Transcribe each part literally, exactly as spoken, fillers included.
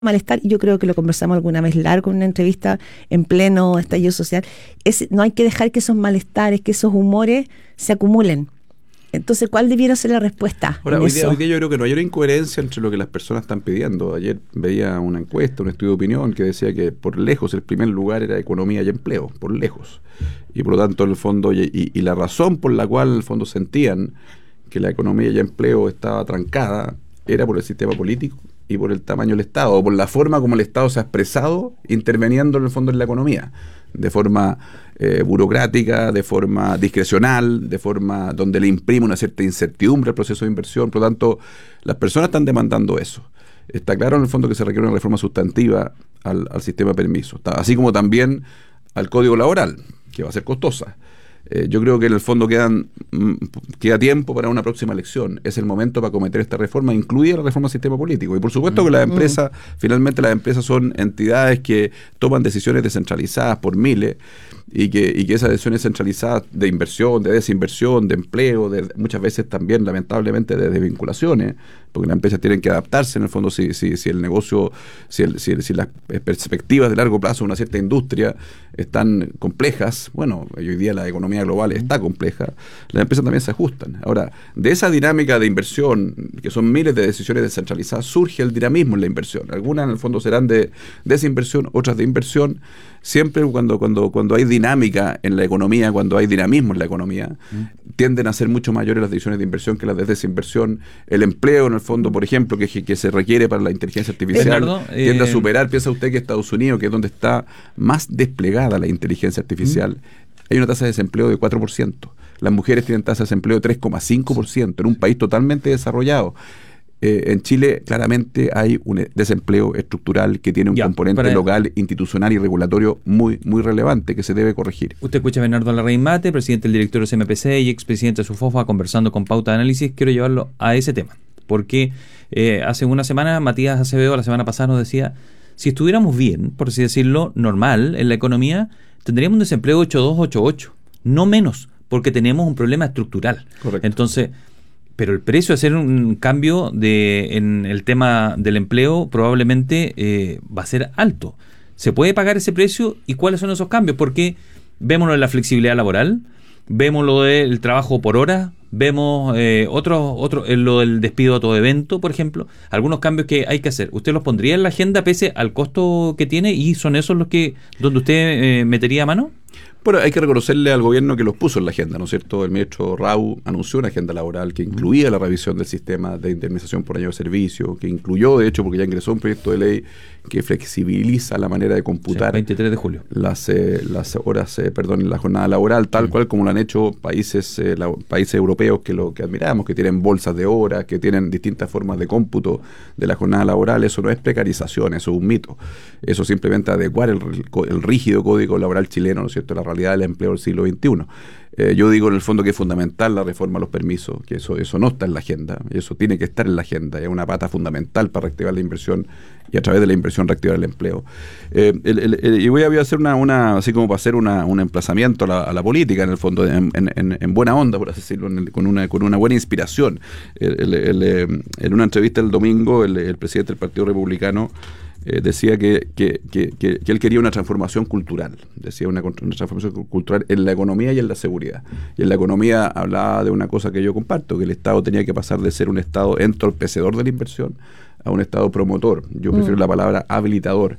malestar, y yo creo que lo conversamos alguna vez largo en una entrevista en pleno estallido social, es, no hay que dejar que esos malestares, que esos humores se acumulen. Entonces, ¿cuál debiera ser la respuesta? Ahora, hoy día, hoy día yo creo que no hay una incoherencia entre lo que las personas están pidiendo. Ayer veía una encuesta, un estudio de opinión que decía que por lejos el primer lugar era economía y empleo, por lejos. Y por lo tanto, en el fondo, y, y, y la razón por la cual en el fondo sentían que la economía y empleo estaba trancada era por el sistema político y por el tamaño del Estado, o por la forma como el Estado se ha expresado interviniendo en el fondo en la economía, de forma eh, burocrática, de forma discrecional, de forma donde le imprime una cierta incertidumbre al proceso de inversión. Por lo tanto, las personas están demandando eso. Está claro en el fondo que se requiere una reforma sustantiva al, al sistema de permisos, así como también al Código Laboral, que va a ser costosa. Eh, yo creo que en el fondo quedan mm, queda tiempo para una próxima elección. Es el momento para cometer esta reforma, incluida la reforma del sistema político. Y por supuesto que las empresas, finalmente las empresas son entidades que toman decisiones descentralizadas por miles, y que, y que esas decisiones centralizadas de inversión, de desinversión, de empleo, de, muchas veces también lamentablemente de desvinculaciones, porque las empresas tienen que adaptarse en el fondo si, si, si el negocio, si, el, si, el, si las perspectivas de largo plazo de una cierta industria están complejas. Bueno, hoy día la economía global está compleja, las empresas también se ajustan. Ahora, de esa dinámica de inversión, que son miles de decisiones descentralizadas, surge el dinamismo en la inversión. Algunas en el fondo serán de desinversión, otras de inversión. Siempre cuando, cuando, cuando hay dinámica en la economía, cuando hay dinamismo en la economía, mm. tienden a ser mucho mayores las decisiones de inversión que las de desinversión. El empleo, en el fondo, por ejemplo, que, que se requiere para la inteligencia artificial, Bernardo, tiende eh... a superar. Piensa usted que Estados Unidos, que es donde está más desplegada la inteligencia artificial, mm. hay una tasa de desempleo de cuatro por ciento. Las mujeres tienen tasa de desempleo de tres coma cinco por ciento en un país totalmente desarrollado. Eh, en Chile claramente hay un desempleo estructural que tiene un ya, componente local, institucional y regulatorio muy muy relevante que se debe corregir. Usted escucha a Bernardo Larraín Mate, presidente del directorio C M P C y expresidente de SUFOFA, conversando con Pauta de Análisis. Quiero llevarlo a ese tema, porque eh, hace una semana Matías Acevedo, la semana pasada, nos decía, si estuviéramos bien, por así decirlo, normal en la economía, tendríamos un desempleo de ocho coma dos, ocho coma ocho, no menos, porque tenemos un problema estructural. Correcto. Entonces, pero el precio de hacer un cambio de en el tema del empleo probablemente eh, va a ser alto. ¿Se puede pagar ese precio? ¿Y cuáles son esos cambios? Porque vemos lo de la flexibilidad laboral, vemos lo del trabajo por hora, vemos eh, otro, otro, eh, lo del despido a todo evento, por ejemplo, algunos cambios que hay que hacer. ¿Usted los pondría en la agenda pese al costo que tiene y son esos los que donde usted eh, metería mano? Bueno, hay que reconocerle al gobierno que los puso en la agenda, ¿no es cierto? El ministro Rau anunció una agenda laboral que incluía la revisión del sistema de indemnización por año de servicio, que incluyó, de hecho, porque ya ingresó un proyecto de ley que flexibiliza la manera de computar sí, veintitrés de julio las eh, las horas, eh, perdón, la jornada laboral, tal sí. cual como lo han hecho países eh, la, países europeos que lo que admiramos, que tienen bolsas de horas, que tienen distintas formas de cómputo de la jornada laboral. Eso no es precarización, eso es un mito. Eso simplemente adecuar el, el rígido código laboral chileno, ¿no es cierto?, la realidad del empleo del siglo veintiuno. Eh, yo digo en el fondo que es fundamental la reforma a los permisos, que eso eso no está en la agenda, y eso tiene que estar en la agenda, es una pata fundamental para reactivar la inversión y a través de la inversión reactivar el empleo. Eh, el, el, el, y voy a, voy a hacer una, una, así como para hacer una, un emplazamiento a la, a la política, en el fondo, en, en, en buena onda, por así decirlo, en el, con, una, con una buena inspiración. El, el, el, en una entrevista el domingo, el, el presidente del Partido Republicano Eh, decía que, que, que, que, que él quería una transformación cultural, decía una, una transformación cultural en la economía y en la seguridad. Y en la economía hablaba de una cosa que yo comparto, que el Estado tenía que pasar de ser un Estado entorpecedor de la inversión a un Estado promotor. Yo prefiero mm. la palabra habilitador.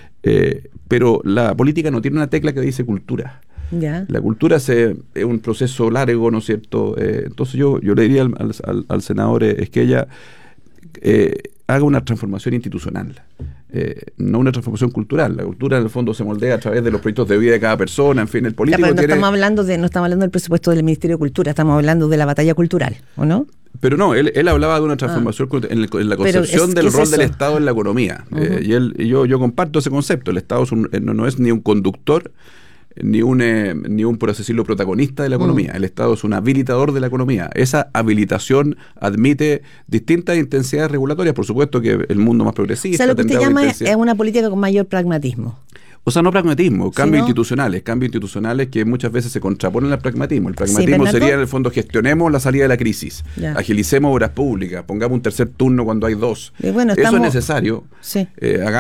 Eh, pero la política no tiene una tecla que dice cultura. Yeah. La cultura se, es un proceso largo, ¿no es cierto? Eh, entonces yo, yo le diría al, al, al senador eh, es que ella eh, haga una transformación institucional. Eh, no una transformación cultural. La cultura en el fondo se moldea a través de los proyectos de vida de cada persona, en fin, el político ya, pero no tiene... estamos hablando de no estamos hablando del presupuesto del Ministerio de Cultura, estamos hablando de la batalla cultural, ¿o no? Pero no, él, él hablaba de una transformación ah. en, el, en la concepción es, del rol del Estado en la economía. Uh-huh. eh, y él, y yo, yo comparto ese concepto. El Estado es un, no, no es ni un conductor ni un, eh, ni un, por así decirlo, protagonista de la economía. Mm. El Estado es un habilitador de la economía. Esa habilitación admite distintas intensidades regulatorias. Por supuesto que el mundo más progresista... O sea, lo que usted llama es una política con mayor pragmatismo. O sea, no pragmatismo, cambios no, institucionales, cambios institucionales que muchas veces se contraponen al pragmatismo. El pragmatismo sí, Bernardo, sería, en el fondo, gestionemos la salida de la crisis, ya. agilicemos obras públicas, pongamos un tercer turno cuando hay dos. Y bueno, Eso estamos, es necesario. Sí. Eh,